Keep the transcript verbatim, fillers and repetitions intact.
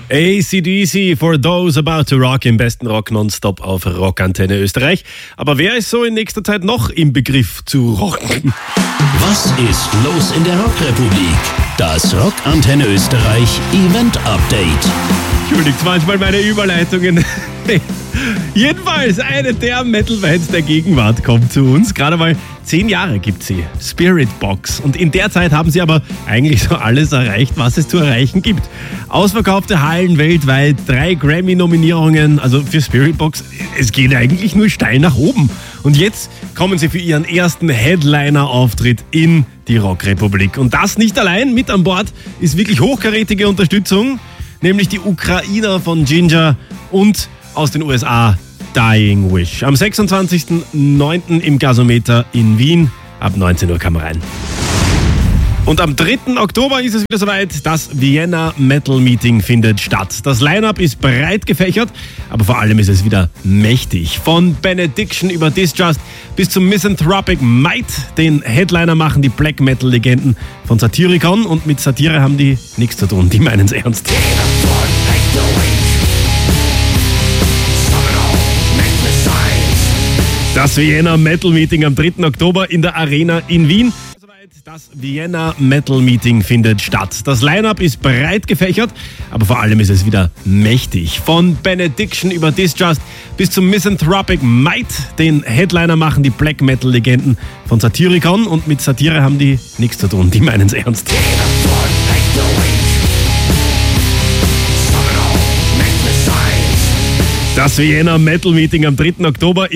A C D C for those about to rock im besten Rock nonstop auf Rockantenne Österreich. Aber wer ist so in nächster Zeit noch im Begriff zu rocken? Was ist los in der Rockrepublik? Das Rockantenne Österreich Event Update. Entschuldigt manchmal meine Überleitungen. Jedenfalls eine der Metal-Bands der Gegenwart kommt zu uns. Gerade mal zehn Jahre gibt sie, Spiritbox. Und in der Zeit haben sie aber eigentlich so alles erreicht, was es zu erreichen gibt. Ausverkaufte Hallen weltweit, drei Grammy-Nominierungen. Also für Spiritbox, es geht eigentlich nur steil nach oben. Und jetzt kommen sie für ihren ersten Headliner-Auftritt in die Rockrepublik. Und das nicht allein. Mit an Bord ist wirklich hochkarätige Unterstützung, nämlich die Ukrainer von Ginger und aus den U S A Dying Wish. Am sechsundzwanzigsten neunten im Gasometer in Wien. Ab neunzehn Uhr kann man rein. Und am dritten Oktober ist es wieder soweit. Das Vienna Metal Meeting findet statt. Das Line-Up ist breit gefächert, aber vor allem ist es wieder mächtig. Von Benediction über Distrust bis zum Misanthropic Might. Den Headliner machen die Black Metal Legenden von Satyricon. Und mit Satire haben die nichts zu tun. Die meinen es ernst. Das Vienna Metal Meeting am dritten Oktober in der Arena in Wien. Das Vienna Metal Meeting findet statt. Das Line-Up ist breit gefächert, aber vor allem ist es wieder mächtig. Von Benediction über Distrust bis zum Misanthropic Might. Den Headliner machen die Black Metal Legenden von Satyricon. Und mit Satire haben die nichts zu tun. Die meinen es ernst. Das Vienna Metal Meeting am dritten Oktober